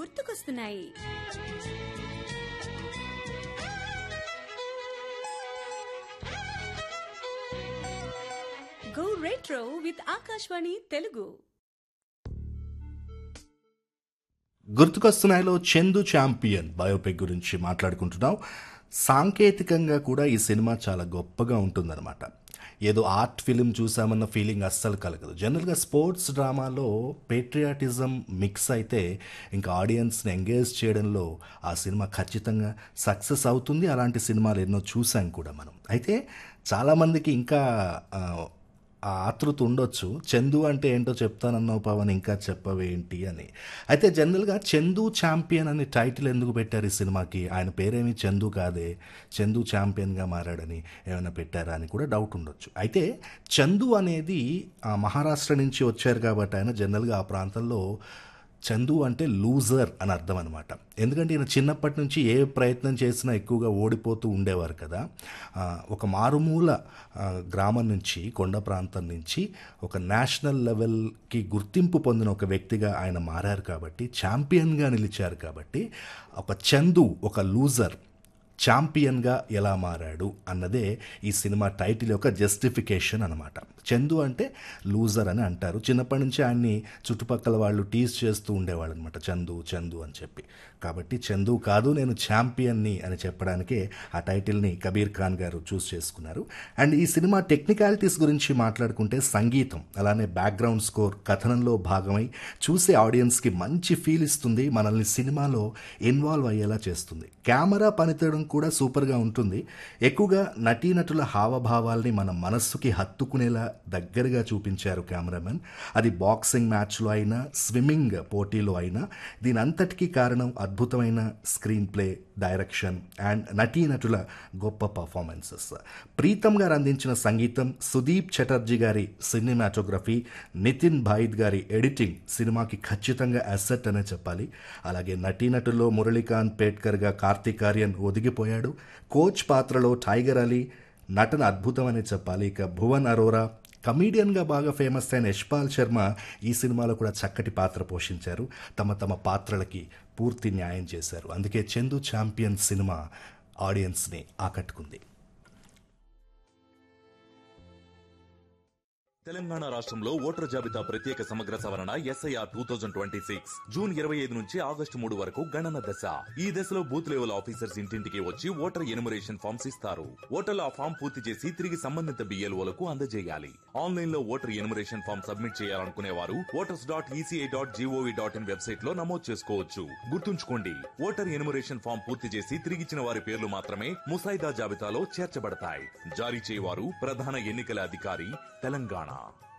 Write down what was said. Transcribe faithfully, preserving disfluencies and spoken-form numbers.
గుర్తుకొస్తున్నాయి. Go retro with Akashvani Telugu. గుర్తుకొస్తున్నాయిలో Chandu champion biopic గురించి మాట్లాడుకుంటున్నాం. సాంకేతికంగా కూడా ఈ సినిమా చాలా గొప్పగా ఉంటుందన్నమాట. ఏదో ఆర్ట్ ఫిలిం చూసామన్న ఫీలింగ్ అస్సలు కలగదు. జనరల్గా స్పోర్ట్స్ డ్రామాలో పేట్రియాటిజం మిక్స్ అయితే ఇంకా ఆడియన్స్ని ఎంగేజ్ చేయడంలో ఆ సినిమా ఖచ్చితంగా సక్సెస్ అవుతుంది. అలాంటి సినిమాలు ఎన్నో చూసాం కూడా మనం. అయితే చాలామందికి ఇంకా ఆ, ఆ ఆతృత ఉండొచ్చు, చందు అంటే ఏంటో చెప్తానన్నావు పవన్ ఇంకా చెప్పవేంటి అని. అయితే జనరల్గా చందు ఛాంపియన్ అనే టైటిల్ ఎందుకు పెట్టారు ఈ సినిమాకి? ఆయన పేరేమి చందు కాదే, చందు ఛాంపియన్గా మారాడని ఏమైనా పెట్టారా అని కూడా డౌట్ ఉండొచ్చు. అయితే చందు అనేది ఆ మహారాష్ట్ర నుంచి వచ్చారు కాబట్టి ఆయన జనరల్గా ఆ ప్రాంతంలో చందు అంటే లూజర్ అని అర్థం అనమాట. ఎందుకంటే ఈయన చిన్నప్పటి నుంచి ఏ ప్రయత్నం చేసినా ఎక్కువగా ఓడిపోతూ ఉండేవారు కదా. ఆ, ఒక మారుమూల ఆ, గ్రామం నుంచి, కొండ ప్రాంతం నుంచి ఒక నేషనల్ లెవెల్కి గుర్తింపు పొందిన ఒక వ్యక్తిగా ఆయన మారారు కాబట్టి, ఛాంపియన్గా నిలిచారు కాబట్టి, ఒక చందు ఒక లూజర్ ఛాంపియన్గా ఎలా మారాడు అన్నదే ఈ సినిమా టైటిల్ యొక్క జస్టిఫికేషన్ అనమాట. చందు అంటే లూజర్ అని అంటారు. చిన్నప్పటి నుంచి ఆయన్ని చుట్టుపక్కల వాళ్ళు టీజ్ చేస్తూ ఉండేవాళ్ళు అనమాట, చందు చందు అని చెప్పి. కాబట్టి చందు కాదు, నేను ఛాంపియన్ని అని చెప్పడానికే ఆ టైటిల్ని కబీర్ ఖాన్ గారు చూస్ చేసుకున్నారు. అండ్ ఈ సినిమా టెక్నికాలిటీస్ గురించి మాట్లాడుకుంటే సంగీతం, అలానే బ్యాక్గ్రౌండ్ స్కోర్ కథనంలో భాగమై చూసే ఆడియన్స్కి మంచి ఫీల్ ఇస్తుంది, మనల్ని సినిమాలో ఇన్వాల్వ్ అయ్యేలా చేస్తుంది. కెమెరా పనితీయడం కూడా సూపర్గా ఉంటుంది. ఎక్కువగా నటీనటుల హావభావాల్ని మన మనస్సుకి హత్తుకునేలా దగ్గరగా చూపించారు కెమెరామెన్. అది బాక్సింగ్ మ్యాచ్లో అయినా, స్విమ్మింగ్ పోటీలో అయినా. దీని అంతటికీ కారణం అద్భుతమైన స్క్రీన్ ప్లే, డైరెక్షన్ అండ్ నటీనటుల గొప్ప పర్ఫార్మెన్సెస్. ప్రీతం గారు అందించిన సంగీతం, సుదీప్ చటర్జీ గారి సినిమాటోగ్రఫీ, నితిన్ భాయిద్ గారి ఎడిటింగ్ సినిమాకి ఖచ్చితంగా అసెట్ అనే చెప్పాలి. అలాగే నటీనటుల్లో మురళీకాంత్ పేట్కర్గా కార్తిక్ ఆర్యన్ ఒదిగిపోయాడు. కోచ్ పాత్రలో టైగర్ అలీ నటన అద్భుతమనే చెప్పాలి. ఇక భువన్ అరోరా, కమీడియన్గా బాగా ఫేమస్ అయిన యశ్పాల్ శర్మ ఈ సినిమాలో కూడా చక్కటి పాత్ర పోషించారు. తమ తమ పాత్రలకి పూర్తి న్యాయం చేశారు. అందుకే చందు ఛాంపియన్ సినిమా ఆడియన్స్ని ఆకట్టుకుంది. తెలంగాణ రాష్ట్రంలో ఓటర్ జాబితా ప్రత్యేక సమగ్ర సవరణ SIR two thousand twenty six June ఇరవై ఐదు నుంచి ఆగస్టు మూడు వరకు గణన దశ. ఈ దశలో బూత్ లెవెల్ ఆఫీసర్స్ ఇంటింటికి వచ్చి ఓటర్ ఎనుమరేషన్ ఫామ్స్ ఇస్తారు. ఓటర్లు ఆ ఫామ్ పూర్తి చేసి తిరిగి సంబంధిత బిఎల్ఓలకు అందజేయాలి. ఆన్లైన్ లో ఓటర్ ఎనుమరేషన్ ఫామ్ సబ్మిట్ చేయాలనుకునే వారు voters dot ECI dot GOV dot in website లో నమోదు చేసుకోవచ్చు. గుర్తుంచుకోండి, ఓటర్ ఎనుమరేషన్ ఫామ్ పూర్తి చేసి తిరిగిచ్చిన వారి పేర్లు మాత్రమే ముసాయిదా జాబితాలో చేర్చబడతాయి. జారీ చేయవారు ప్రధాన ఎన్నికల అధికారి, తెలంగాణ.